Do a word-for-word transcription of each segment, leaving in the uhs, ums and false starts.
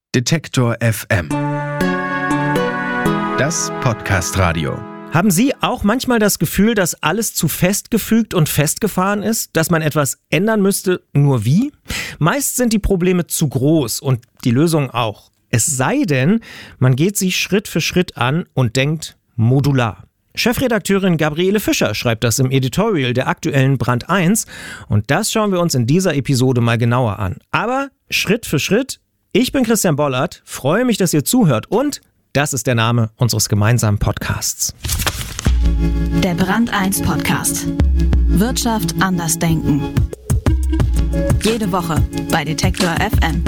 Detektor F M. Das Podcast-Radio. Haben Sie auch manchmal das Gefühl, dass alles zu festgefügt und festgefahren ist, dass man etwas ändern müsste, nur wie? Meist sind die Probleme zu groß und die Lösungen auch. Es sei denn, man geht sie Schritt für Schritt an und denkt modular. Chefredakteurin Gabriele Fischer schreibt das im Editorial der aktuellen Brand eins und das schauen wir uns in dieser Episode mal genauer an. Aber Schritt für Schritt. Ich bin Christian Bollert, freue mich, dass ihr zuhört und das ist der Name unseres gemeinsamen Podcasts. Der Brand eins Podcast. Wirtschaft anders denken. Jede Woche bei Detektor F M.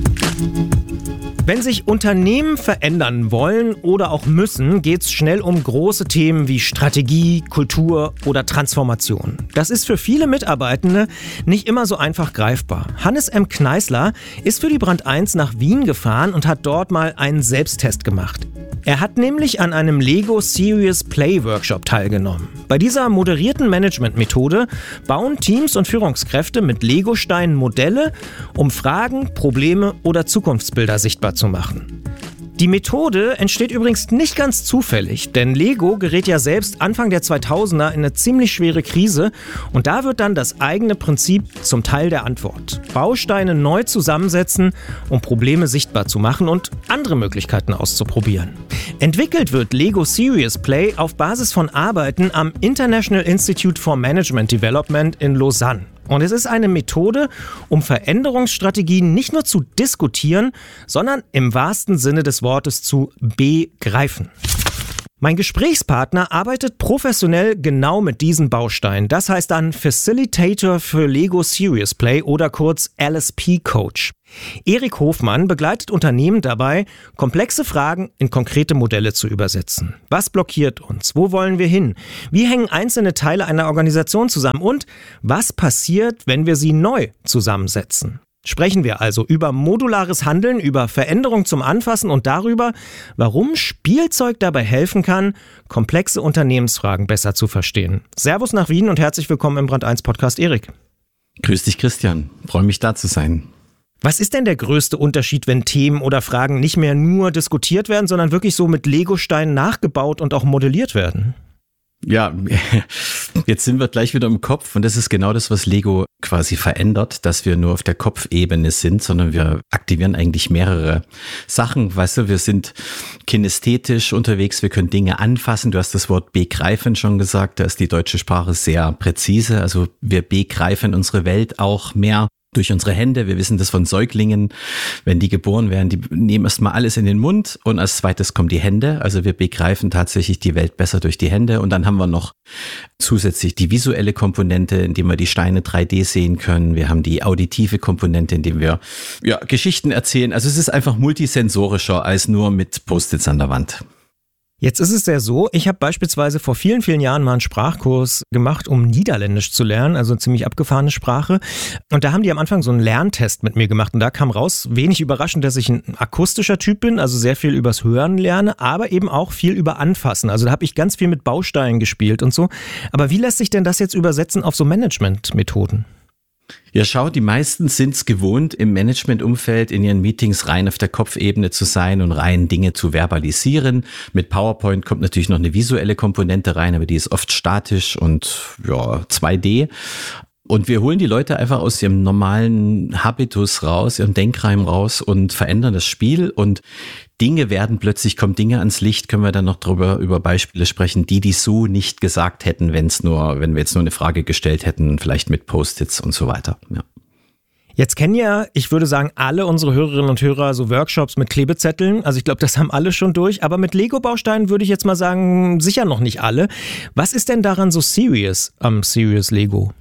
Wenn sich Unternehmen verändern wollen oder auch müssen, geht es schnell um große Themen wie Strategie, Kultur oder Transformation. Das ist für viele Mitarbeitende nicht immer so einfach greifbar. Hannes M. Kneißler ist für die Brand eins nach Wien gefahren und hat dort mal einen Selbsttest gemacht. Er hat nämlich an einem Lego Serious Play Workshop teilgenommen. Bei dieser moderierten Managementmethode bauen Teams und Führungskräfte mit Legosteinen Modelle, um Fragen, Probleme oder Zukunftsbilder sichtbar zu machen. Die Methode entsteht übrigens nicht ganz zufällig, denn Lego gerät ja selbst Anfang der zweitausender in eine ziemlich schwere Krise und da wird dann das eigene Prinzip zum Teil der Antwort. Bausteine neu zusammensetzen, um Probleme sichtbar zu machen und andere Möglichkeiten auszuprobieren. Entwickelt wird Lego Serious Play auf Basis von Arbeiten am International Institute for Management Development in Lausanne. Und es ist eine Methode, um Veränderungsstrategien nicht nur zu diskutieren, sondern im wahrsten Sinne des Wortes zu begreifen. Mein Gesprächspartner arbeitet professionell genau mit diesen Bausteinen. Das heißt dann Facilitator für Lego Serious Play oder kurz L S P-Coach. Erik Hofmann begleitet Unternehmen dabei, komplexe Fragen in konkrete Modelle zu übersetzen. Was blockiert uns? Wo wollen wir hin? Wie hängen einzelne Teile einer Organisation zusammen? Und was passiert, wenn wir sie neu zusammensetzen? Sprechen wir also über modulares Handeln, über Veränderung zum Anfassen und darüber, warum Spielzeug dabei helfen kann, komplexe Unternehmensfragen besser zu verstehen. Servus nach Wien und herzlich willkommen im Brand eins Podcast, Erik. Grüß dich, Christian. Freue mich, da zu sein. Was ist denn der größte Unterschied, wenn Themen oder Fragen nicht mehr nur diskutiert werden, sondern wirklich so mit Legosteinen nachgebaut und auch modelliert werden? Ja, jetzt sind wir gleich wieder im Kopf und das ist genau das, was Lego quasi verändert, dass wir nur auf der Kopfebene sind, sondern wir aktivieren eigentlich mehrere Sachen. Weißt du, wir sind kinästhetisch unterwegs, wir können Dinge anfassen. Du hast das Wort begreifen schon gesagt, da ist die deutsche Sprache sehr präzise. Also wir begreifen unsere Welt auch mehr durch unsere Hände. Wir wissen das von Säuglingen, wenn die geboren werden, die nehmen erstmal alles in den Mund und als zweites kommen die Hände. Also wir begreifen tatsächlich die Welt besser durch die Hände und dann haben wir noch zusätzlich die visuelle Komponente, indem wir die Steine drei D sehen können. Wir haben die auditive Komponente, indem wir ja, Geschichten erzählen. Also es ist einfach multisensorischer als nur mit Post-its an der Wand. Jetzt ist es ja so, ich habe beispielsweise vor vielen, vielen Jahren mal einen Sprachkurs gemacht, um Niederländisch zu lernen, also eine ziemlich abgefahrene Sprache. Und da haben die am Anfang so einen Lerntest mit mir gemacht und da kam raus, wenig überraschend, dass ich ein akustischer Typ bin, also sehr viel übers Hören lerne, aber eben auch viel über Anfassen. Also da habe ich ganz viel mit Bausteinen gespielt und so. Aber wie lässt sich denn das jetzt übersetzen auf so Managementmethoden? Ja, schau, die meisten sind es gewohnt, im Managementumfeld in ihren Meetings rein auf der Kopfebene zu sein und rein Dinge zu verbalisieren. Mit PowerPoint kommt natürlich noch eine visuelle Komponente rein, aber die ist oft statisch und ja, zwei D. Und wir holen die Leute einfach aus ihrem normalen Habitus raus, ihrem Denkreim raus und verändern das Spiel und Dinge werden plötzlich, kommen Dinge ans Licht, können wir dann noch drüber über Beispiele sprechen, die die so nicht gesagt hätten, wenn es nur, wenn wir jetzt nur eine Frage gestellt hätten, vielleicht mit Post-its und so weiter. Ja. Jetzt kennen ja, ich würde sagen, alle unsere Hörerinnen und Hörer so Workshops mit Klebezetteln. Also ich glaube, das haben alle schon durch. Aber mit Lego-Bausteinen würde ich jetzt mal sagen, sicher noch nicht alle. Was ist denn daran so serious am Serious Lego?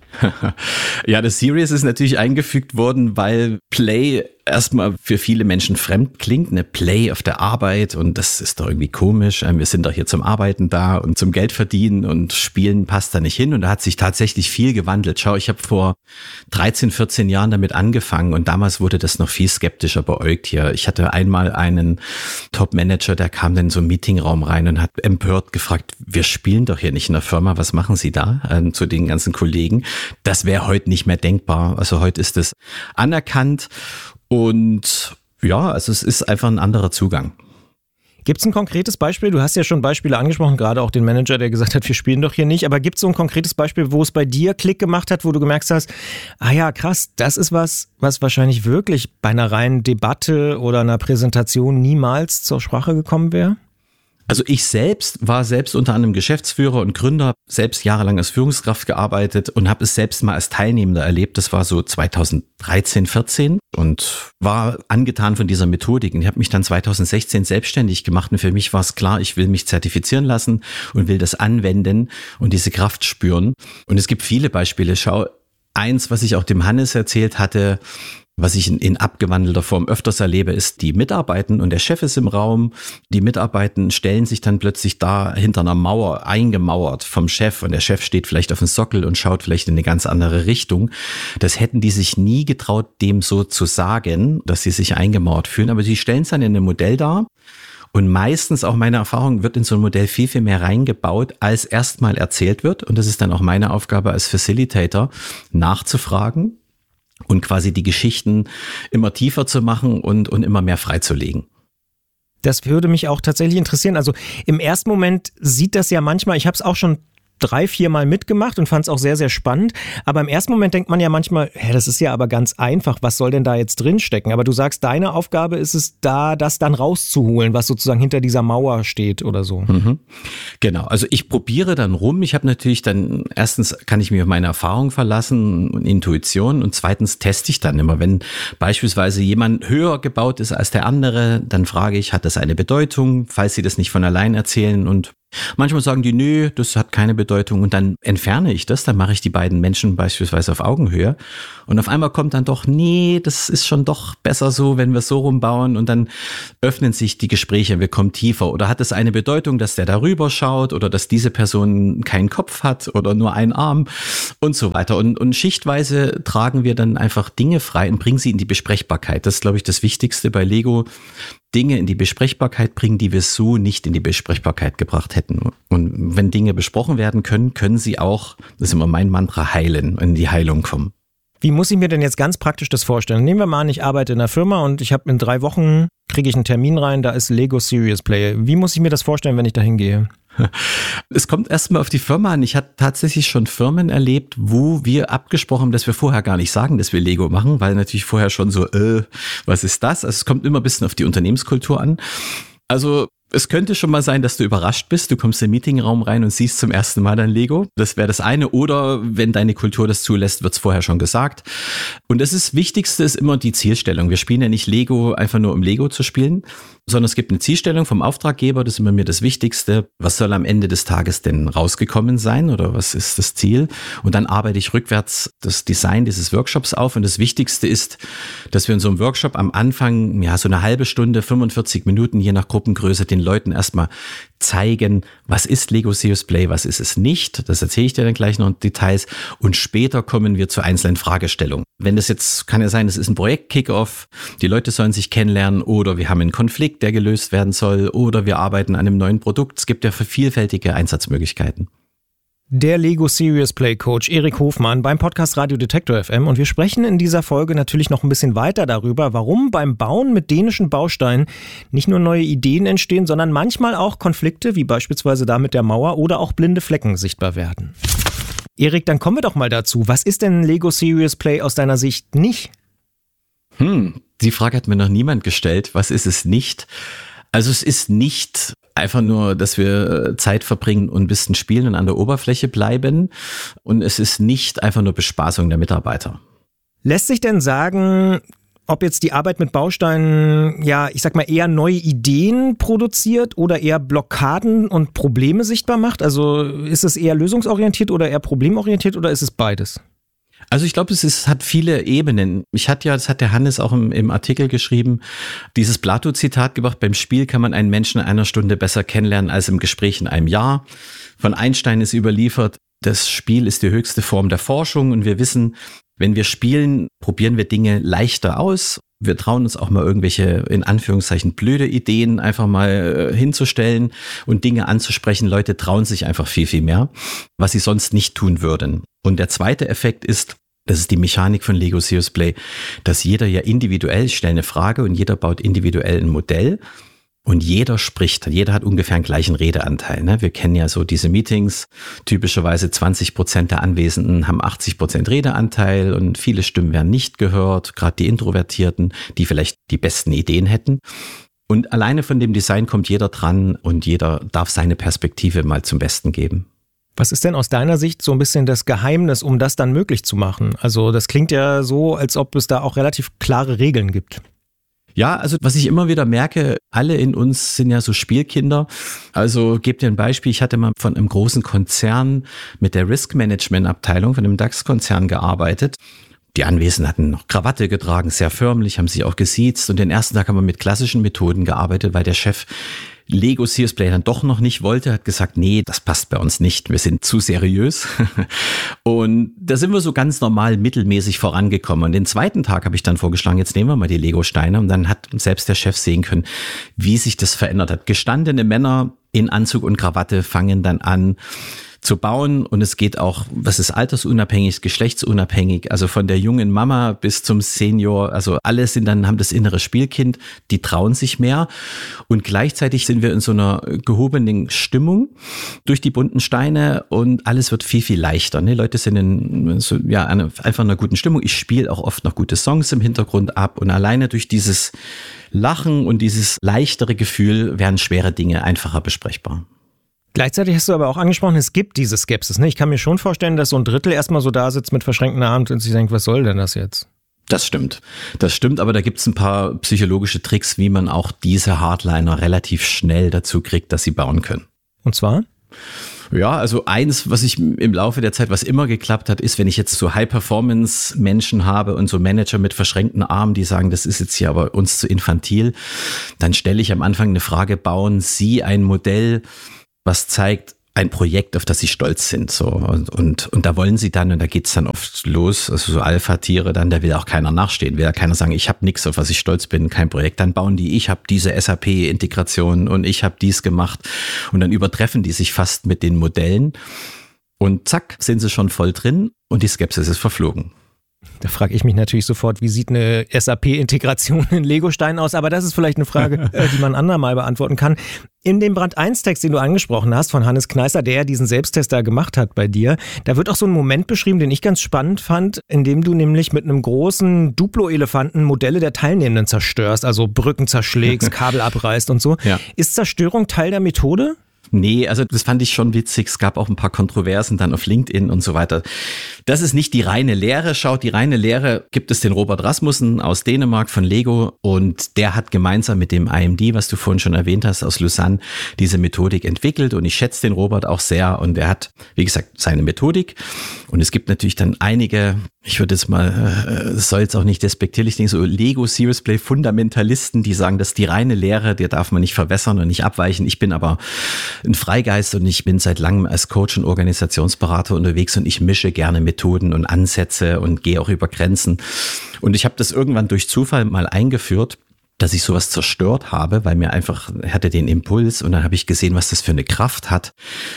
Ja, das Serious ist natürlich eingefügt worden, weil Play erstmal für viele Menschen fremd klingt, eine Play auf der Arbeit und das ist doch irgendwie komisch. Wir sind doch hier zum Arbeiten da und zum Geld verdienen und Spielen passt da nicht hin und da hat sich tatsächlich viel gewandelt. Schau, ich habe vor dreizehn, vierzehn Jahren damit angefangen und damals wurde das noch viel skeptischer beäugt hier. Ich hatte einmal einen Top-Manager, der kam dann in so einen Meetingraum rein und hat empört gefragt, wir spielen doch hier nicht in der Firma, was machen Sie da? Ähm, zu den ganzen Kollegen. Das wäre heute nicht mehr denkbar. Also heute ist es anerkannt und Ja, also es ist einfach ein anderer Zugang. Gibt es ein konkretes Beispiel? Du hast ja schon Beispiele angesprochen, gerade auch den Manager, der gesagt hat, wir spielen doch hier nicht. Aber gibt es so ein konkretes Beispiel, wo es bei dir Klick gemacht hat, wo du gemerkt hast, ah ja, krass, das ist was, was wahrscheinlich wirklich bei einer reinen Debatte oder einer Präsentation niemals zur Sprache gekommen wäre? Also ich selbst war selbst unter anderem Geschäftsführer und Gründer, selbst jahrelang als Führungskraft gearbeitet und habe es selbst mal als Teilnehmender erlebt. Das war so zweitausenddreizehn, vierzehn und war angetan von dieser Methodik. Und ich habe mich dann zweitausendsechzehn selbstständig gemacht und für mich war es klar, ich will mich zertifizieren lassen und will das anwenden und diese Kraft spüren. Und es gibt viele Beispiele. Schau, eins, was ich auch dem Hannes erzählt hatte, was ich in, in abgewandelter Form öfters erlebe, ist, die Mitarbeiten und der Chef ist im Raum. Die Mitarbeiten stellen sich dann plötzlich da hinter einer Mauer eingemauert vom Chef und der Chef steht vielleicht auf dem Sockel und schaut vielleicht in eine ganz andere Richtung. Das hätten die sich nie getraut, dem so zu sagen, dass sie sich eingemauert fühlen, aber sie stellen es dann in einem Modell dar. Und meistens, auch meine Erfahrung, wird in so ein Modell viel, viel mehr reingebaut, als erstmal erzählt wird. Und das ist dann auch meine Aufgabe als Facilitator, nachzufragen und quasi die Geschichten immer tiefer zu machen und, und immer mehr freizulegen. Das würde mich auch tatsächlich interessieren. Also im ersten Moment sieht das ja manchmal, ich habe es auch schon drei, vier Mal mitgemacht und fand es auch sehr, sehr spannend. Aber im ersten Moment denkt man ja manchmal, hä, das ist ja aber ganz einfach, was soll denn da jetzt drinstecken? Aber du sagst, deine Aufgabe ist es da, das dann rauszuholen, was sozusagen hinter dieser Mauer steht oder so. Mhm. Genau, also ich probiere dann rum. Ich habe natürlich dann, erstens kann ich mich auf meine Erfahrung verlassen und Intuition und zweitens teste ich dann immer. Wenn beispielsweise jemand höher gebaut ist als der andere, dann frage ich, hat das eine Bedeutung, falls sie das nicht von allein erzählen und manchmal sagen die, nö, das hat keine Bedeutung und dann entferne ich das, dann mache ich die beiden Menschen beispielsweise auf Augenhöhe und auf einmal kommt dann doch, nee, das ist schon doch besser so, wenn wir es so rumbauen und dann öffnen sich die Gespräche, wir kommen tiefer oder hat es eine Bedeutung, dass der darüber schaut oder dass diese Person keinen Kopf hat oder nur einen Arm und so weiter und, und schichtweise tragen wir dann einfach Dinge frei und bringen sie in die Besprechbarkeit. Das ist, glaube ich, das Wichtigste bei Lego, Dinge in die Besprechbarkeit bringen, die wir so nicht in die Besprechbarkeit gebracht hätten. Und wenn Dinge besprochen werden können, können sie auch, das ist immer mein Mantra, heilen, in die Heilung kommen. Wie muss ich mir denn jetzt ganz praktisch das vorstellen? Nehmen wir mal an, ich arbeite in einer Firma und ich habe in drei Wochen, kriege ich einen Termin rein, da ist Lego Serious Play. Wie muss ich mir das vorstellen, wenn ich da hingehe? Es kommt erstmal auf die Firma an. Ich hatte tatsächlich schon Firmen erlebt, wo wir abgesprochen haben, dass wir vorher gar nicht sagen, dass wir Lego machen, weil natürlich vorher schon so, äh, was ist das? Also es kommt immer ein bisschen auf die Unternehmenskultur an. Also es könnte schon mal sein, dass du überrascht bist. Du kommst in den Meetingraum rein und siehst zum ersten Mal dein Lego. Das wäre das eine. Oder wenn deine Kultur das zulässt, wird es vorher schon gesagt. Und das ist, Wichtigste ist immer die Zielstellung. Wir spielen ja nicht Lego einfach nur, um Lego zu spielen, sondern es gibt eine Zielstellung vom Auftraggeber. Das ist immer mir das Wichtigste. Was soll am Ende des Tages denn rausgekommen sein oder was ist das Ziel? Und dann arbeite ich rückwärts das Design dieses Workshops auf. Und das Wichtigste ist, dass wir in so einem Workshop am Anfang, ja, so eine halbe Stunde, fünfundvierzig Minuten, je nach Gruppengröße, den Leuten erstmal zeigen, was ist Lego Serious Play, was ist es nicht. Das erzähle ich dir dann gleich noch in Details. Und später kommen wir zu einzelnen Fragestellungen. Wenn das jetzt, kann ja sein, es ist ein Projekt-Kick-Off, die Leute sollen sich kennenlernen oder wir haben einen Konflikt, der gelöst werden soll oder wir arbeiten an einem neuen Produkt. Es gibt ja vielfältige Einsatzmöglichkeiten. Der Lego Serious Play Coach Erik Hofmann beim Podcast Radio Detektor F M und wir sprechen in dieser Folge natürlich noch ein bisschen weiter darüber, warum beim Bauen mit dänischen Bausteinen nicht nur neue Ideen entstehen, sondern manchmal auch Konflikte, wie beispielsweise da mit der Mauer oder auch blinde Flecken sichtbar werden. Erik, dann kommen wir doch mal dazu. Was ist denn Lego Serious Play aus deiner Sicht nicht? Hm, die Frage hat mir noch niemand gestellt. Was ist es nicht? Also es ist nicht einfach nur, dass wir Zeit verbringen und ein bisschen spielen und an der Oberfläche bleiben. Und es ist nicht einfach nur Bespaßung der Mitarbeiter. Lässt sich denn sagen, ob jetzt die Arbeit mit Bausteinen, ja, ich sag mal, eher neue Ideen produziert oder eher Blockaden und Probleme sichtbar macht? Also ist es eher lösungsorientiert oder eher problemorientiert oder ist es beides? Also ich glaube, es ist, hat viele Ebenen. Ich hatte ja, das hat der Hannes auch im, im Artikel geschrieben, dieses Plato-Zitat gebracht, beim Spiel kann man einen Menschen in einer Stunde besser kennenlernen als im Gespräch in einem Jahr. Von Einstein ist überliefert, das Spiel ist die höchste Form der Forschung und wir wissen, wenn wir spielen, probieren wir Dinge leichter aus. Wir trauen uns auch mal irgendwelche, in Anführungszeichen, blöde Ideen einfach mal hinzustellen und Dinge anzusprechen. Leute trauen sich einfach viel, viel mehr, was sie sonst nicht tun würden. Und der zweite Effekt ist, Das ist die Mechanik von Lego Serious Play, dass jeder ja individuell, ich stelle eine Frage und jeder baut individuell ein Modell und jeder spricht. Jeder hat ungefähr einen gleichen Redeanteil. Ne? Wir kennen ja so diese Meetings, typischerweise zwanzig Prozent der Anwesenden haben achtzig Prozent Redeanteil und viele Stimmen werden nicht gehört, gerade die Introvertierten, die vielleicht die besten Ideen hätten. Und alleine von dem Design kommt jeder dran und jeder darf seine Perspektive mal zum Besten geben. Was ist denn aus deiner Sicht so ein bisschen das Geheimnis, um das dann möglich zu machen? Also das klingt ja so, als ob es da auch relativ klare Regeln gibt. Ja, also was ich immer wieder merke, alle in uns sind ja so Spielkinder. Also gebt dir ein Beispiel, ich hatte mal von einem großen Konzern mit der Risk-Management-Abteilung von einem DAX-Konzern gearbeitet. Die Anwesenden hatten noch Krawatte getragen, sehr förmlich, haben sich auch gesiezt und den ersten Tag haben wir mit klassischen Methoden gearbeitet, weil der Chef Lego Serious Play dann doch noch nicht wollte, hat gesagt, nee, das passt bei uns nicht, wir sind zu seriös. Und da sind wir so ganz normal mittelmäßig vorangekommen. Und den zweiten Tag habe ich dann vorgeschlagen, jetzt nehmen wir mal die Lego-Steine. Und dann hat selbst der Chef sehen können, wie sich das verändert hat. Gestandene Männer in Anzug und Krawatte fangen dann an zu bauen und es geht auch, was ist altersunabhängig, geschlechtsunabhängig, also von der jungen Mama bis zum Senior, also alle sind dann, haben das innere Spielkind, die trauen sich mehr und gleichzeitig sind wir in so einer gehobenen Stimmung durch die bunten Steine und alles wird viel, viel leichter. Ne? Leute sind in so, ja, einfach in einer guten Stimmung. Ich spiele auch oft noch gute Songs im Hintergrund ab und alleine durch dieses Lachen und dieses leichtere Gefühl werden schwere Dinge einfacher besprechbar. Gleichzeitig hast du aber auch angesprochen, es gibt diese Skepsis. Ne? Ich kann mir schon vorstellen, dass so ein Drittel erstmal so da sitzt mit verschränkten Armen und sich denkt, was soll denn das jetzt? Das stimmt. Das stimmt, aber da gibt es ein paar psychologische Tricks, wie man auch diese Hardliner relativ schnell dazu kriegt, dass sie bauen können. Und zwar? Ja, also eins, was ich im Laufe der Zeit, was immer geklappt hat, ist, wenn ich jetzt so High-Performance-Menschen habe und so Manager mit verschränkten Armen, die sagen, das ist jetzt hier aber uns zu infantil, dann stelle ich am Anfang eine Frage, bauen Sie ein Modell, was zeigt, ein Projekt, auf das sie stolz sind. So. Und, und, und da wollen sie dann, und da geht's dann oft los, also so Alpha-Tiere dann, da will auch keiner nachstehen, will ja keiner sagen, ich habe nichts, auf was ich stolz bin, kein Projekt. Dann bauen die, ich habe diese S A P-Integration und ich habe dies gemacht. Und dann übertreffen die sich fast mit den Modellen. Und zack, sind sie schon voll drin und die Skepsis ist verflogen. Da frage ich mich natürlich sofort, wie sieht eine S A P-Integration in Lego-Steinen aus? Aber das ist vielleicht eine Frage, die man andermal beantworten kann. In dem Brand eins Text, den du angesprochen hast, von Hannes Kneißer, der diesen Selbsttester gemacht hat bei dir, da wird auch so ein Moment beschrieben, den ich ganz spannend fand, in dem du nämlich mit einem großen Duplo-Elefanten Modelle der Teilnehmenden zerstörst, also Brücken zerschlägst, Kabel abreißt und so. Ja. Ist Zerstörung Teil der Methode? Nee, also das fand ich schon witzig. Es gab auch ein paar Kontroversen dann auf LinkedIn und so weiter. Das ist nicht die reine Lehre. Schaut, die reine Lehre gibt es den Robert Rasmussen aus Dänemark von Lego und der hat gemeinsam mit dem I M D, was du vorhin schon erwähnt hast, aus Lausanne, diese Methodik entwickelt und ich schätze den Robert auch sehr und er hat, wie gesagt, seine Methodik und es gibt natürlich dann einige, ich würde jetzt mal, es soll jetzt auch nicht despektierlich denken, so Lego Serious Play Fundamentalisten, die sagen, das ist die reine Lehre, der darf man nicht verwässern und nicht abweichen. Ich bin aber ein Freigeist und ich bin seit langem als Coach und Organisationsberater unterwegs und ich mische gerne Methoden und Ansätze und gehe auch über Grenzen. Und ich habe das irgendwann durch Zufall mal eingeführt, dass ich sowas zerstört habe, weil mir einfach, hatte den Impuls und dann habe ich gesehen, was das für eine Kraft hat.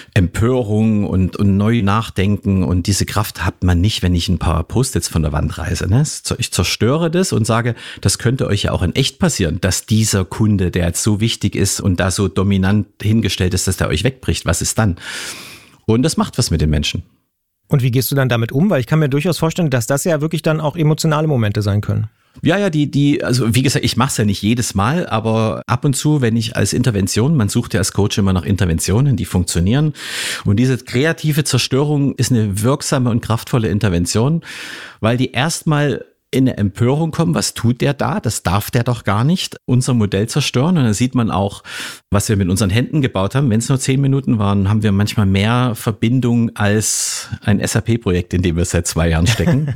Empörung und, und neu nachdenken und diese Kraft hat man nicht, wenn ich ein paar Post-its von der Wand reiße. Ne? Ich zerstöre das und sage, das könnte euch ja auch in echt passieren, dass dieser Kunde, der jetzt so wichtig ist und da so dominant hingestellt ist, dass der euch wegbricht. Was ist dann? Und das macht was mit den Menschen. Und wie gehst du dann damit um? Weil ich kann mir durchaus vorstellen, dass das ja wirklich dann auch emotionale Momente sein können. Ja, ja, die, die, also wie gesagt, ich mache es ja nicht jedes Mal, aber ab und zu, wenn ich als Intervention, man sucht ja als Coach immer nach Interventionen, die funktionieren. Und diese kreative Zerstörung ist eine wirksame und kraftvolle Intervention, weil die erstmal in eine Empörung kommen, was tut der da? Das darf der doch gar nicht, unser Modell zerstören. Und dann sieht man auch, was wir mit unseren Händen gebaut haben. Wenn es nur zehn Minuten waren, haben wir manchmal mehr Verbindung als ein S A P-Projekt, in dem wir seit zwei Jahren stecken.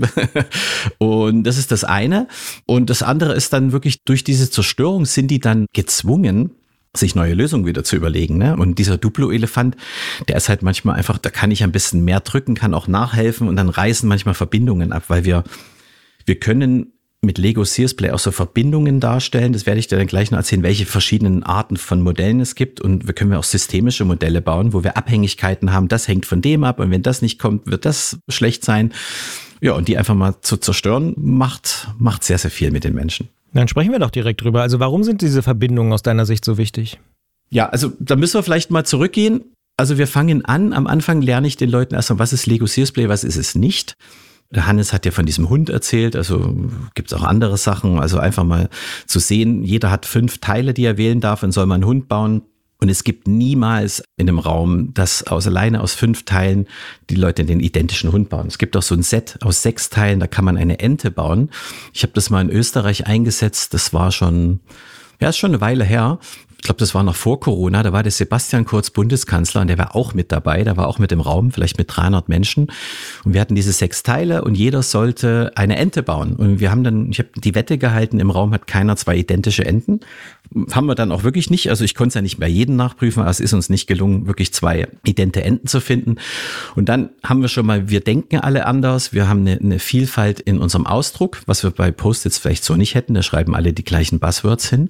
Und das ist das eine. Und das andere ist dann wirklich, durch diese Zerstörung sind die dann gezwungen, sich neue Lösungen wieder zu überlegen. Ne? Und dieser Duplo-Elefant, der ist halt manchmal einfach, da kann ich ein bisschen mehr drücken, kann auch nachhelfen und dann reißen manchmal Verbindungen ab, weil wir Wir können mit Lego Serious Play auch so Verbindungen darstellen. Das werde ich dir dann gleich noch erzählen, welche verschiedenen Arten von Modellen es gibt. Und wir können auch systemische Modelle bauen, wo wir Abhängigkeiten haben. Das hängt von dem ab. Und wenn das nicht kommt, wird das schlecht sein. Ja, und die einfach mal zu zerstören, macht, macht sehr, sehr viel mit den Menschen. Dann sprechen wir doch direkt drüber. Also warum sind diese Verbindungen aus deiner Sicht so wichtig? Ja, also da müssen wir vielleicht mal zurückgehen. Also wir fangen an, am Anfang lerne ich den Leuten erstmal, was ist Lego Serious Play, was ist es nicht. Der Hannes hat ja von diesem Hund erzählt, also gibt es auch andere Sachen. Also einfach mal zu sehen, jeder hat fünf Teile, die er wählen darf und soll mal einen Hund bauen. Und es gibt niemals in einem Raum, dass aus alleine aus fünf Teilen die Leute den identischen Hund bauen. Es gibt auch so ein Set aus sechs Teilen, da kann man eine Ente bauen. Ich habe das mal in Österreich eingesetzt, das war schon, ja, ist schon eine Weile her. Ich glaube, das war noch vor Corona, da war der Sebastian Kurz Bundeskanzler und der war auch mit dabei, der war auch mit im Raum, vielleicht mit dreihundert Menschen. Und wir hatten diese sechs Teile und jeder sollte eine Ente bauen. Und wir haben dann, ich habe die Wette gehalten, im Raum hat keiner zwei identische Enten. Haben wir dann auch wirklich nicht, also ich konnte es ja nicht bei jedem nachprüfen, aber es ist uns nicht gelungen, wirklich zwei idente Enten zu finden. Und dann haben wir schon mal, wir denken alle anders, wir haben eine, eine Vielfalt in unserem Ausdruck, was wir bei Post-its vielleicht so nicht hätten, da schreiben alle die gleichen Buzzwords hin.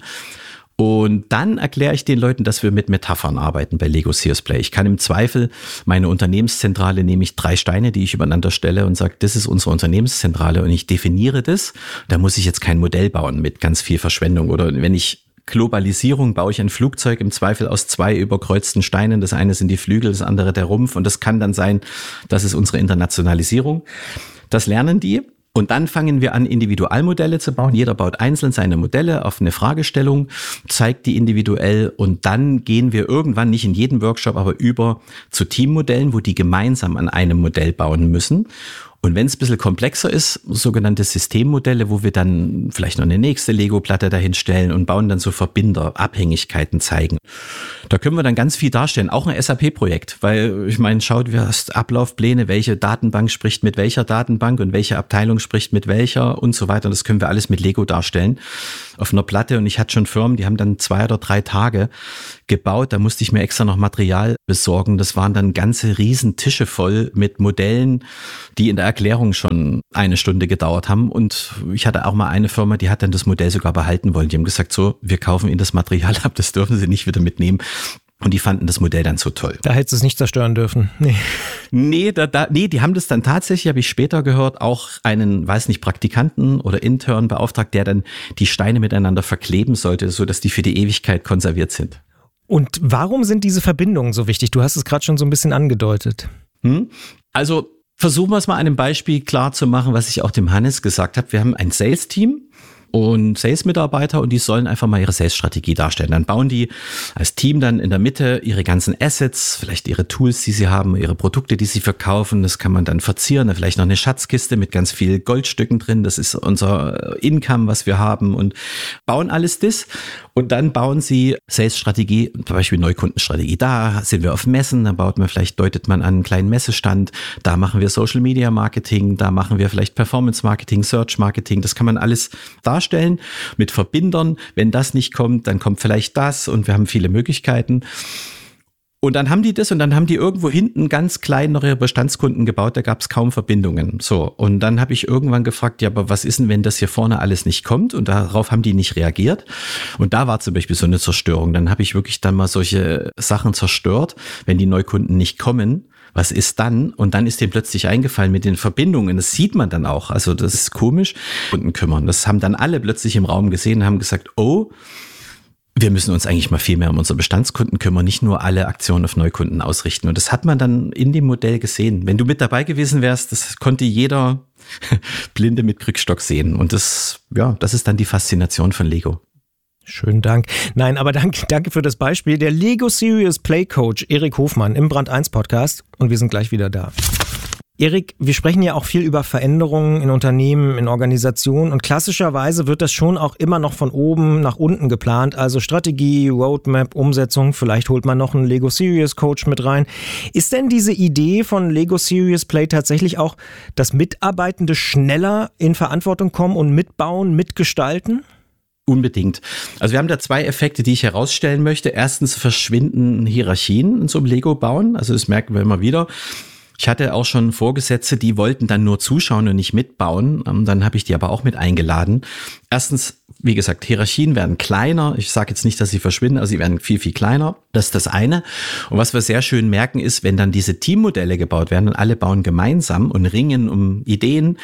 Und dann erkläre ich den Leuten, dass wir mit Metaphern arbeiten bei Lego Serious Play. Ich kann im Zweifel meine Unternehmenszentrale, nehme ich drei Steine, die ich übereinander stelle und sage, das ist unsere Unternehmenszentrale und ich definiere das. Da muss ich jetzt kein Modell bauen mit ganz viel Verschwendung. Oder wenn ich Globalisierung, baue ich ein Flugzeug im Zweifel aus zwei überkreuzten Steinen. Das eine sind die Flügel, das andere der Rumpf. Und das kann dann sein, das ist unsere Internationalisierung. Das lernen die. Und dann fangen wir an, Individualmodelle zu bauen. Jeder baut einzeln seine Modelle auf eine Fragestellung, zeigt die individuell und dann gehen wir irgendwann, nicht in jedem Workshop, aber über zu Teammodellen, wo die gemeinsam an einem Modell bauen müssen. Und wenn es ein bisschen komplexer ist, sogenannte Systemmodelle, wo wir dann vielleicht noch eine nächste Lego-Platte dahin stellen und bauen dann so Verbinder, Abhängigkeiten zeigen. Da können wir dann ganz viel darstellen, auch ein S A P-Projekt, weil ich meine, schaut, wir hast Ablaufpläne, welche Datenbank spricht mit welcher Datenbank und welche Abteilung spricht mit welcher und so weiter. Und das können wir alles mit Lego darstellen auf einer Platte. Und ich hatte schon Firmen, die haben dann zwei oder drei Tage gebaut. Da musste ich mir extra noch Material besorgen. Das waren dann ganze Riesentische voll mit Modellen, die in der Erklärung schon eine Stunde gedauert haben. Und ich hatte auch mal eine Firma, die hat dann das Modell sogar behalten wollen. Die haben gesagt, so, wir kaufen Ihnen das Material ab, das dürfen Sie nicht wieder mitnehmen. Und die fanden das Modell dann so toll. Da hättest du es nicht zerstören dürfen. Nee, nee, da, da, nee die haben das dann tatsächlich, habe ich später gehört, auch einen, weiß nicht, Praktikanten oder Intern beauftragt, der dann die Steine miteinander verkleben sollte, sodass die für die Ewigkeit konserviert sind. Und warum sind diese Verbindungen so wichtig? Du hast es gerade schon so ein bisschen angedeutet. Hm? Also versuchen wir es mal an einem Beispiel klar zu machen, was ich auch dem Hannes gesagt habe. Wir haben ein Sales-Team und Sales-Mitarbeiter und die sollen einfach mal ihre Sales-Strategie darstellen. Dann bauen die als Team dann in der Mitte ihre ganzen Assets, vielleicht ihre Tools, die sie haben, ihre Produkte, die sie verkaufen. Das kann man dann verzieren. Vielleicht noch eine Schatzkiste mit ganz viel Goldstücken drin. Das ist unser Income, was wir haben und bauen alles das. Und dann bauen sie Sales-Strategie, zum Beispiel Neukundenstrategie. Da sind wir auf Messen, da baut man vielleicht, deutet man an einen kleinen Messestand. Da machen wir Social-Media-Marketing, da machen wir vielleicht Performance-Marketing, Search-Marketing. Das kann man alles darstellen mit Verbindern. Wenn das nicht kommt, dann kommt vielleicht das und wir haben viele Möglichkeiten. Und dann haben die das und dann haben die irgendwo hinten ganz klein noch ihre Bestandskunden gebaut, da gab es kaum Verbindungen. So, und dann habe ich irgendwann gefragt, ja, aber was ist denn, wenn das hier vorne alles nicht kommt? Und darauf haben die nicht reagiert. Und da war zum Beispiel so eine Zerstörung. Dann habe ich wirklich dann mal solche Sachen zerstört, wenn die Neukunden nicht kommen. Was ist dann? Und dann ist denen plötzlich eingefallen mit den Verbindungen. Das sieht man dann auch. Also das ist komisch. Kunden kümmern. Das haben dann alle plötzlich im Raum gesehen und haben gesagt, oh, wir müssen uns eigentlich mal viel mehr um unsere Bestandskunden kümmern, nicht nur alle Aktionen auf Neukunden ausrichten. Und das hat man dann in dem Modell gesehen. Wenn du mit dabei gewesen wärst, das konnte jeder Blinde mit Krückstock sehen. Und das, ja, das ist dann die Faszination von Lego. Schönen Dank. Nein, aber danke, danke für das Beispiel. Der Lego Serious Play Coach Erik Hofmann im Brand eins Podcast. Und wir sind gleich wieder da. Erik, wir sprechen ja auch viel über Veränderungen in Unternehmen, in Organisationen und klassischerweise wird das schon auch immer noch von oben nach unten geplant, also Strategie, Roadmap, Umsetzung, vielleicht holt man noch einen Lego Serious Coach mit rein. Ist denn diese Idee von Lego Serious Play tatsächlich auch, dass Mitarbeitende schneller in Verantwortung kommen und mitbauen, mitgestalten? Unbedingt. Also wir haben da zwei Effekte, die ich herausstellen möchte. Erstens verschwinden Hierarchien in so einem Lego-Bauen, also das merken wir immer wieder. Ich hatte auch schon Vorgesetzte, die wollten dann nur zuschauen und nicht mitbauen. Dann habe ich die aber auch mit eingeladen. Erstens wie gesagt, Hierarchien werden kleiner. Ich sage jetzt nicht, dass sie verschwinden, aber sie werden viel, viel kleiner. Das ist das eine. Und was wir sehr schön merken ist, wenn dann diese Teammodelle gebaut werden und alle bauen gemeinsam und ringen um Ideen,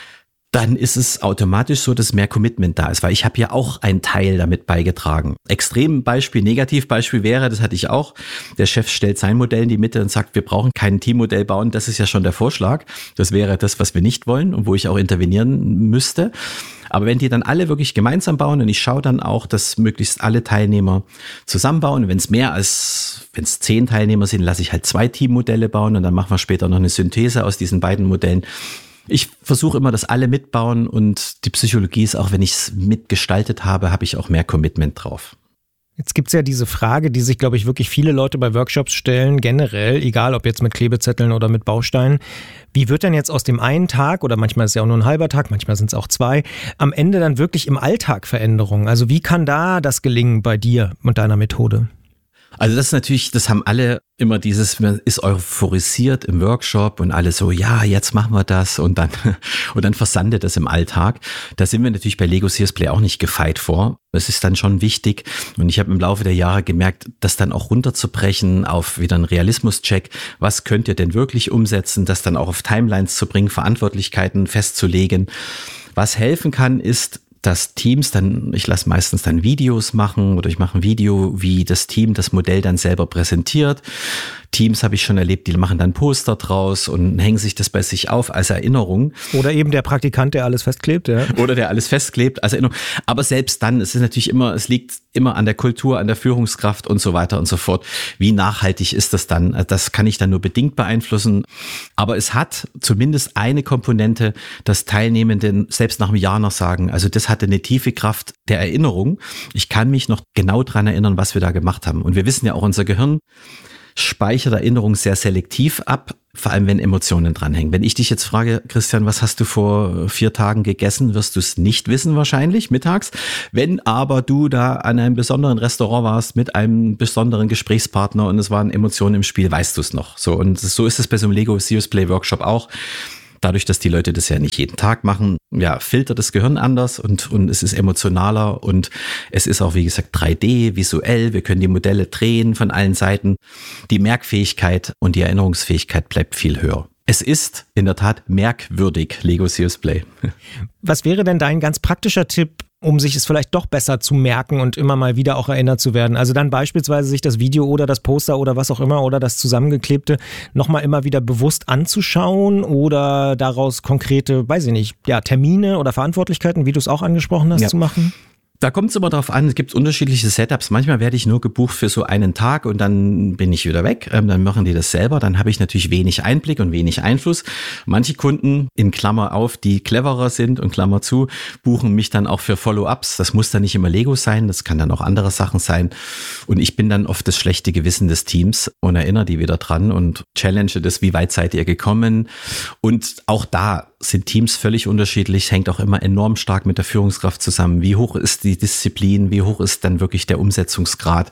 dann ist es automatisch so, dass mehr Commitment da ist, weil ich habe ja auch einen Teil damit beigetragen. Extrembeispiel, Negativbeispiel wäre, das hatte ich auch, der Chef stellt sein Modell in die Mitte und sagt, wir brauchen kein Teammodell bauen, das ist ja schon der Vorschlag. Das wäre das, was wir nicht wollen und wo ich auch intervenieren müsste. Aber wenn die dann alle wirklich gemeinsam bauen und ich schaue dann auch, dass möglichst alle Teilnehmer zusammenbauen, wenn es mehr als, wenn es zehn Teilnehmer sind, lasse ich halt zwei Teammodelle bauen und dann machen wir später noch eine Synthese aus diesen beiden Modellen. Ich versuche immer, dass alle mitbauen und die Psychologie ist auch, wenn ich es mitgestaltet habe, habe ich auch mehr Commitment drauf. Jetzt gibt's ja diese Frage, die sich, glaube ich, wirklich viele Leute bei Workshops stellen, generell, egal ob jetzt mit Klebezetteln oder mit Bausteinen. Wie wird denn jetzt aus dem einen Tag, oder manchmal ist es ja auch nur ein halber Tag, manchmal sind es auch zwei, am Ende dann wirklich im Alltag Veränderungen? Also wie kann da das gelingen bei dir und deiner Methode? Also das ist natürlich, das haben alle immer dieses, man ist euphorisiert im Workshop und alle so, ja, jetzt machen wir das und dann und dann versandet das im Alltag. Da sind wir natürlich bei Lego Serious Play auch nicht gefeit vor. Das ist dann schon wichtig und ich habe im Laufe der Jahre gemerkt, das dann auch runterzubrechen auf wieder einen Realismus-Check. Was könnt ihr denn wirklich umsetzen, das dann auch auf Timelines zu bringen, Verantwortlichkeiten festzulegen. Was helfen kann, ist, dass Teams dann, ich lasse meistens dann Videos machen oder ich mache ein Video, wie das Team das Modell dann selber präsentiert. Teams habe ich schon erlebt, die machen dann Poster draus und hängen sich das bei sich auf als Erinnerung. Oder eben der Praktikant, der alles festklebt, ja. Oder der alles festklebt als Erinnerung. Aber selbst dann, es ist natürlich immer, es liegt immer an der Kultur, an der Führungskraft und so weiter und so fort. Wie nachhaltig ist das dann? Das kann ich dann nur bedingt beeinflussen. Aber es hat zumindest eine Komponente, dass Teilnehmenden selbst nach einem Jahr noch sagen, also das hatte eine tiefe Kraft der Erinnerung. Ich kann mich noch genau dran erinnern, was wir da gemacht haben. Und wir wissen ja auch, unser Gehirn speichert Erinnerung sehr selektiv ab, vor allem wenn Emotionen dranhängen. Wenn ich dich jetzt frage, Christian, was hast du vor vier Tagen gegessen, wirst du es nicht wissen wahrscheinlich, mittags. Wenn aber du da an einem besonderen Restaurant warst, mit einem besonderen Gesprächspartner und es waren Emotionen im Spiel, weißt du es noch. So, und so ist es bei so einem Lego Serious Play Workshop auch. Dadurch, dass die Leute das ja nicht jeden Tag machen, ja, filtert das Gehirn anders und, und es ist emotionaler und es ist auch, wie gesagt, drei D, visuell. Wir können die Modelle drehen von allen Seiten. Die Merkfähigkeit und die Erinnerungsfähigkeit bleibt viel höher. Es ist in der Tat merkwürdig, Lego Serious Play. Was wäre denn dein ganz praktischer Tipp, um sich es vielleicht doch besser zu merken und immer mal wieder auch erinnert zu werden? Also dann beispielsweise sich das Video oder das Poster oder was auch immer oder das Zusammengeklebte nochmal immer wieder bewusst anzuschauen oder daraus konkrete, weiß ich nicht, ja, Termine oder Verantwortlichkeiten, wie du es auch angesprochen hast, ja, zu machen? Da kommt es immer darauf an, es gibt unterschiedliche Setups. Manchmal werde ich nur gebucht für so einen Tag und dann bin ich wieder weg. Ähm, dann machen die das selber. Dann habe ich natürlich wenig Einblick und wenig Einfluss. Manche Kunden, in Klammer auf, die cleverer sind und Klammer zu, buchen mich dann auch für Follow-ups. Das muss dann nicht immer Lego sein, das kann dann auch andere Sachen sein. Und ich bin dann oft das schlechte Gewissen des Teams und erinnere die wieder dran und challenge das, wie weit seid ihr gekommen. Und auch da sind Teams völlig unterschiedlich, hängt auch immer enorm stark mit der Führungskraft zusammen. Wie hoch ist die Disziplin, wie hoch ist dann wirklich der Umsetzungsgrad?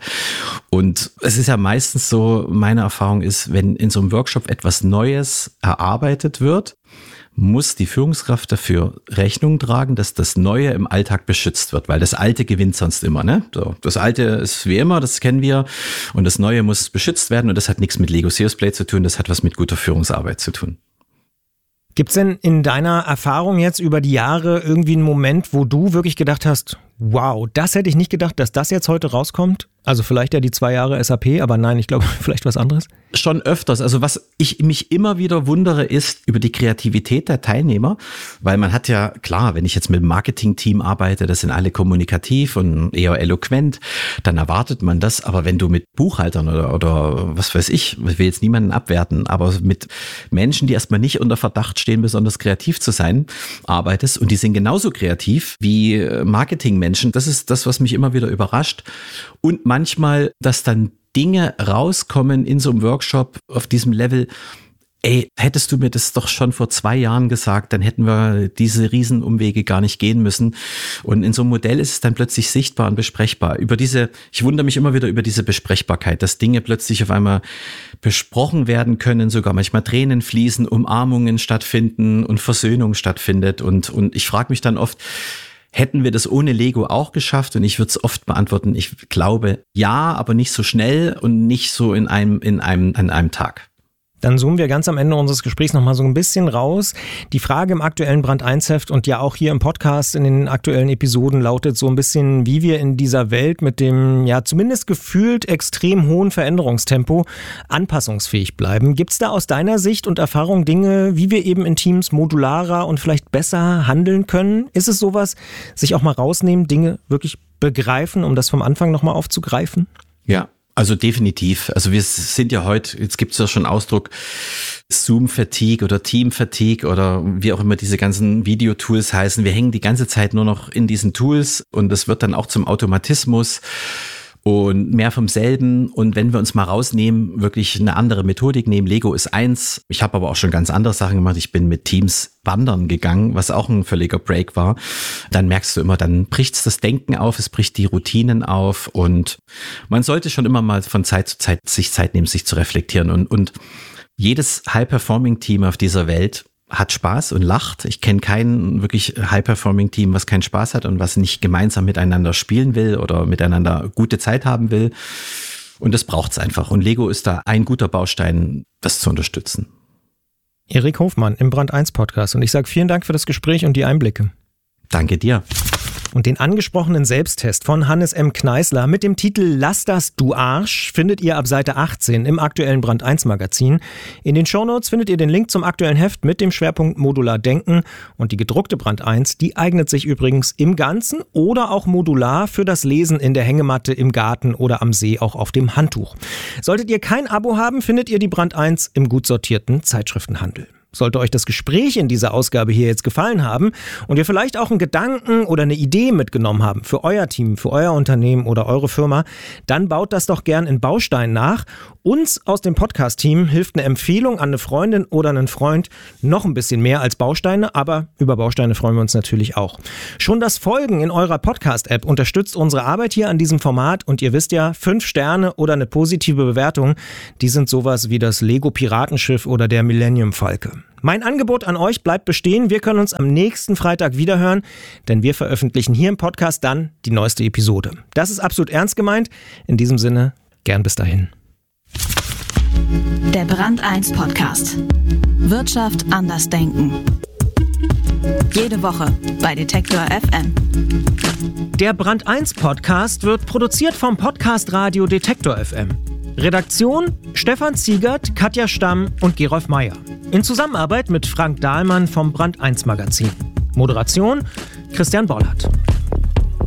Und es ist ja meistens so, meine Erfahrung ist, wenn in so einem Workshop etwas Neues erarbeitet wird, muss die Führungskraft dafür Rechnung tragen, dass das Neue im Alltag beschützt wird, weil das Alte gewinnt sonst immer, ne? So, das Alte ist wie immer, das kennen wir, und das Neue muss beschützt werden und das hat nichts mit Lego Serious Play zu tun, das hat was mit guter Führungsarbeit zu tun. Gibt's denn in deiner Erfahrung jetzt über die Jahre irgendwie einen Moment, wo du wirklich gedacht hast, wow, das hätte ich nicht gedacht, dass das jetzt heute rauskommt? Also vielleicht ja die zwei Jahre S A P, aber nein, ich glaube vielleicht was anderes. Schon öfters. Also was ich mich immer wieder wundere, ist über die Kreativität der Teilnehmer, weil man hat ja, klar, wenn ich jetzt mit dem Marketing-Team arbeite, das sind alle kommunikativ und eher eloquent, dann erwartet man das. Aber wenn du mit Buchhaltern oder, oder was weiß ich, ich will jetzt niemanden abwerten, aber mit Menschen, die erstmal nicht unter Verdacht stehen, besonders kreativ zu sein, arbeitest und die sind genauso kreativ wie Marketingmenschen, das ist das, was mich immer wieder überrascht. Und manchmal, dass dann Dinge rauskommen in so einem Workshop auf diesem Level, ey, hättest du mir das doch schon vor zwei Jahren gesagt, dann hätten wir diese Riesenumwege gar nicht gehen müssen. Und in so einem Modell ist es dann plötzlich sichtbar und besprechbar. Über diese, ich wundere mich immer wieder über diese Besprechbarkeit, dass Dinge plötzlich auf einmal besprochen werden können, sogar manchmal Tränen fließen, Umarmungen stattfinden und Versöhnung stattfindet. Und, und ich frage mich dann oft, Hätten wir das ohne Lego auch geschafft? Und ich würde es oft beantworten, ich glaube ja, aber nicht so schnell und nicht so in einem, in einem, an einem Tag. Dann zoomen wir ganz am Ende unseres Gesprächs nochmal so ein bisschen raus. Die Frage im aktuellen Brand eins Heft und ja auch hier im Podcast in den aktuellen Episoden lautet so ein bisschen, wie wir in dieser Welt mit dem ja zumindest gefühlt extrem hohen Veränderungstempo anpassungsfähig bleiben. Gibt es da aus deiner Sicht und Erfahrung Dinge, wie wir eben in Teams modularer und vielleicht besser handeln können? Ist es sowas, sich auch mal rausnehmen, Dinge wirklich begreifen, um das vom Anfang nochmal aufzugreifen? Ja. Also definitiv. Also wir sind ja heute, jetzt gibt es ja schon Ausdruck Zoom-Fatigue oder Team-Fatigue oder wie auch immer diese ganzen Videotools heißen. Wir hängen die ganze Zeit nur noch in diesen Tools und das wird dann auch zum Automatismus und mehr vom selben. Und wenn wir uns mal rausnehmen, wirklich eine andere Methodik nehmen, Lego ist eins. Ich habe aber auch schon ganz andere Sachen gemacht. Ich bin mit Teams wandern gegangen, was auch ein völliger Break war. Dann merkst du immer, dann bricht das Denken auf, es bricht die Routinen auf und man sollte schon immer mal von Zeit zu Zeit sich Zeit nehmen, sich zu reflektieren. Und, und jedes High-Performing-Team auf dieser Welt hat Spaß und lacht. Ich kenne kein wirklich High-Performing-Team, was keinen Spaß hat und was nicht gemeinsam miteinander spielen will oder miteinander gute Zeit haben will. Und das braucht's einfach. Und Lego ist da ein guter Baustein, das zu unterstützen. Erik Hofmann im Brand eins Podcast und ich sage vielen Dank für das Gespräch und die Einblicke. Danke dir. Und den angesprochenen Selbsttest von Hannes M. Kneißler mit dem Titel Lass das, du Arsch findet ihr ab Seite achtzehn im aktuellen Brand eins Magazin. In den Shownotes findet ihr den Link zum aktuellen Heft mit dem Schwerpunkt Modular Denken und die gedruckte Brand eins, die eignet sich übrigens im Ganzen oder auch modular für das Lesen in der Hängematte, im Garten oder am See, auch auf dem Handtuch. Solltet ihr kein Abo haben, findet ihr die Brand eins im gut sortierten Zeitschriftenhandel. Sollte euch das Gespräch in dieser Ausgabe hier jetzt gefallen haben und ihr vielleicht auch einen Gedanken oder eine Idee mitgenommen haben für euer Team, für euer Unternehmen oder eure Firma, dann baut das doch gern in Bausteinen nach. Uns aus dem Podcast-Team hilft eine Empfehlung an eine Freundin oder einen Freund noch ein bisschen mehr als Bausteine, aber über Bausteine freuen wir uns natürlich auch. Schon das Folgen in eurer Podcast-App unterstützt unsere Arbeit hier an diesem Format und ihr wisst ja, fünf Sterne oder eine positive Bewertung, die sind sowas wie das Lego-Piratenschiff oder der Millennium Falke. Mein Angebot an euch bleibt bestehen. Wir können uns am nächsten Freitag wiederhören, denn wir veröffentlichen hier im Podcast dann die neueste Episode. Das ist absolut ernst gemeint. In diesem Sinne, gern bis dahin. Der Brand eins Podcast. Wirtschaft anders denken. Jede Woche bei Detektor F M. Der Brand eins Podcast wird produziert vom Podcast Radio Detektor F M. Redaktion Stefan Ziegert, Katja Stamm und Gerolf Meyer. In Zusammenarbeit mit Frank Dahlmann vom Brand eins Magazin. Moderation Christian Bollert.